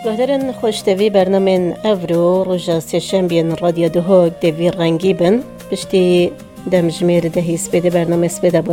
گهدرن خوشتوی برنامه افرو روژا سشنبین رادیو دهوگ دوی رنگی بن بشتی دمجمیر دهی سپیده برنامه سپیده